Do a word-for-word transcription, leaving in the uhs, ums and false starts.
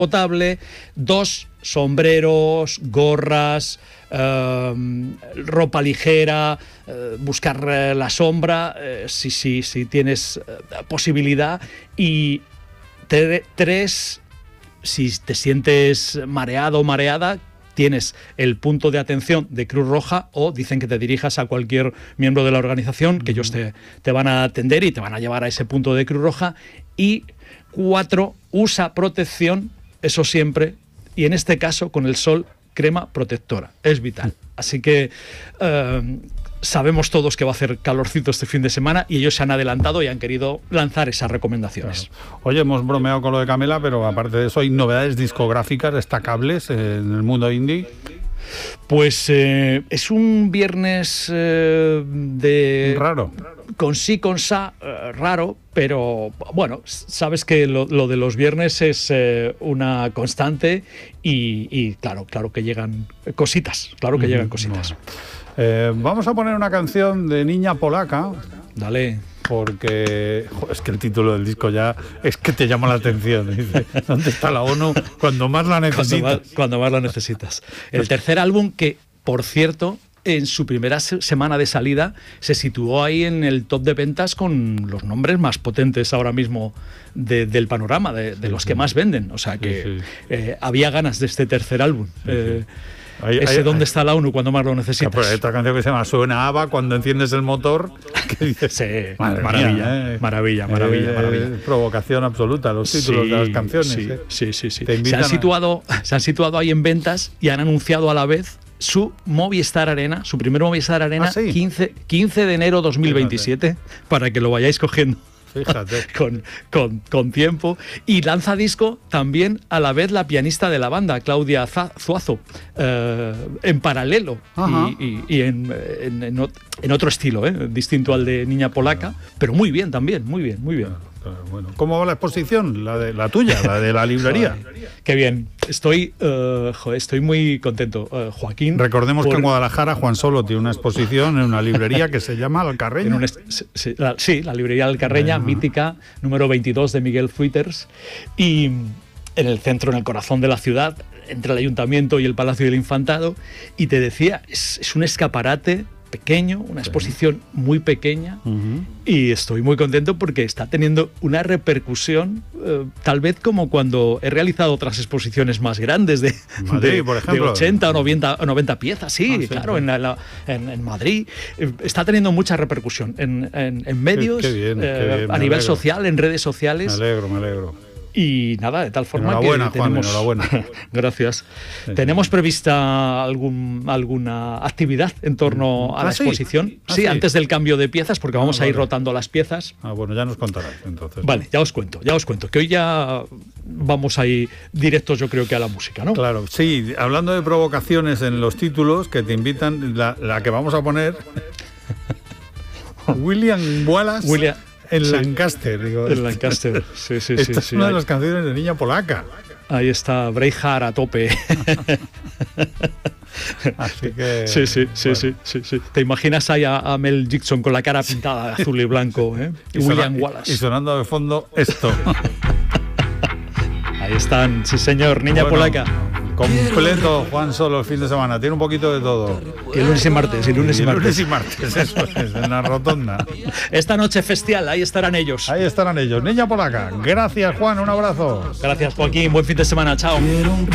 potable, dos sombreros, gorras, eh, ropa ligera, eh, buscar eh, la sombra, eh, si, si, si tienes eh, posibilidad, y te, tres, si te sientes mareado o mareada, tienes el punto de atención de Cruz Roja, o dicen que te dirijas a cualquier miembro de la organización, que ellos te, te van a atender y te van a llevar a ese punto de Cruz Roja. Y cuatro, usa protección, eso siempre, y en este caso con el sol, crema protectora, es vital. Así que eh, sabemos todos que va a hacer calorcito este fin de semana, y ellos se han adelantado y han querido lanzar esas recomendaciones. Claro. Oye, hemos bromeado con lo de Camela, pero aparte de eso hay novedades discográficas destacables en el mundo indie. Pues eh, es un viernes eh, de... Raro. Con sí, con sa, eh, raro, pero bueno, sabes que lo, lo de los viernes es eh, una constante, y, y claro, claro que llegan cositas, claro que uh-huh. llegan cositas. Bueno. Eh, vamos a poner una canción de Niña Polaca. Dale. Porque jo, es que el título del disco ya es que te llama la atención. Dice, ¿dónde está la ONU cuando más la necesitas? Cuando más, cuando más la necesitas. El tercer álbum que, por cierto, en su primera se- semana de salida se situó ahí en el top de ventas con los nombres más potentes ahora mismo de, del panorama, de, de sí, los sí. que más venden. O sea que sí, sí. Eh, había ganas de este tercer álbum. Sí, eh, sí. Ahí, ese ahí, ¿dónde ahí, está la ONU cuando más lo necesitas? Pero hay otra canción que se llama Suena ABBA cuando enciendes el motor. Que dices, sí, maravilla, mía, eh. maravilla, maravilla, eh, maravilla. Eh, provocación absoluta, los títulos sí, de las canciones. Sí, eh. sí, sí. sí. Se, han situado, a... se han situado ahí en ventas y han anunciado a la vez su Movistar Arena, su primer Movistar Arena, ¿ah, sí? quince, quince de enero dos mil veintisiete, fíjate, para que lo vayáis cogiendo. Fíjate. con, con, con tiempo. Y lanza disco también a la vez la pianista de la banda, Claudia Zuazo, eh, en paralelo y, y, y en, en, en, en otro estilo, eh, distinto al de Niña Polaca, claro. Pero muy bien también, muy bien, muy bien. Claro, claro, bueno. ¿Cómo va la exposición? La, de, la tuya, la de la librería. Qué bien, estoy, uh, joder, estoy muy contento, uh, Joaquín. Recordemos por... que en Guadalajara Juan Solo tiene una exposición en una librería que se llama Alcarreña. Un est- sí, la, sí, la librería Alcarreña, uh-huh. mítica, número veintidós de Miguel Fruiters, y en el centro, en el corazón de la ciudad, entre el Ayuntamiento y el Palacio del Infantado, y te decía, es, es un escaparate pequeño, una exposición sí. muy pequeña, uh-huh. y estoy muy contento porque está teniendo una repercusión, eh, tal vez como cuando he realizado otras exposiciones más grandes de, Madrid, de, por ejemplo. de ochenta o noventa, noventa piezas, sí, ah, sí claro, sí. En, la, en, en Madrid. Está teniendo mucha repercusión en, en, en medios, qué bien, eh, qué bien, a nivel alegro. social, en redes sociales. Me alegro, me alegro. Y nada, de tal forma enhorabuena, que tenemos... Juan, enhorabuena. Gracias. Sí, tenemos sí. prevista algún, alguna actividad en torno a ¿Ah, la sí? exposición. ¿Ah, sí, sí, antes del cambio de piezas, porque vamos ah, a ir vale. rotando las piezas. Ah, bueno, ya nos contarás entonces. Vale, ya os cuento, ya os cuento, que hoy ya vamos a ir directos, yo creo que a la música, ¿no? Claro, sí, hablando de provocaciones en los títulos que te invitan, la, la que vamos a poner... William Wallace... William... En sí. Lancaster, digo. En Lancaster, sí, sí, sí. Esta sí, es una sí. de las canciones de Niña Polaca. Ahí está, Braveheart a tope. Así que... Sí, sí, sí, bueno. sí, sí, sí. ¿Te imaginas ahí a, a Mel Gibson con la cara pintada de azul y blanco? ¿eh? Y, y William sona, Wallace. Y sonando de fondo esto. Ahí están, sí señor, Niña bueno, Polaca. Completo, Juan Solo, el fin de semana. Tiene un poquito de todo. Y lunes y martes, y lunes y, y martes. lunes y martes, eso es, en la rotonda. Esta noche festial, ahí estarán ellos. Ahí estarán ellos. Niña Polaca. Gracias, Juan, un abrazo. Gracias, Joaquín. Buen fin de semana. Chao.